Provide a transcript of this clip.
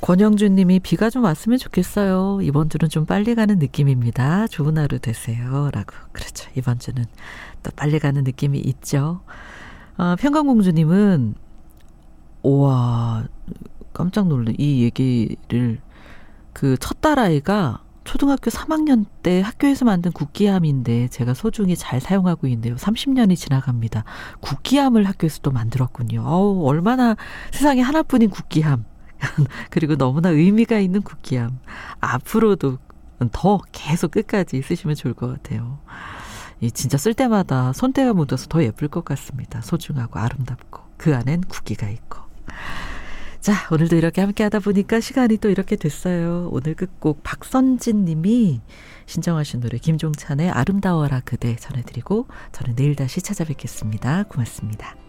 권영준 님이 비가 좀 왔으면 좋겠어요. 이번 주는 좀 빨리 가는 느낌입니다. 좋은 하루 되세요. 라고. 그렇죠. 이번 주는 또 빨리 가는 느낌이 있죠. 평강공주님은 우와 깜짝 놀래. 이 얘기를 그 첫 딸아이가 초등학교 3학년 때 학교에서 만든 국기함인데 제가 소중히 잘 사용하고 있는데요. 30년이 지나갑니다. 국기함을 학교에서도 만들었군요. 어우, 얼마나 세상에 하나뿐인 국기함. 그리고 너무나 의미가 있는 국기함. 앞으로도 더 계속 끝까지 쓰시면 좋을 것 같아요. 이 진짜 쓸 때마다 손때가 묻어서 더 예쁠 것 같습니다. 소중하고 아름답고 그 안엔 국기가 있고. 자, 오늘도 이렇게 함께 하다 보니까 시간이 또 이렇게 됐어요. 오늘 끝곡 박선진 님이 신청하신 노래 김종찬의 아름다워라 그대 전해드리고 저는 내일 다시 찾아뵙겠습니다. 고맙습니다.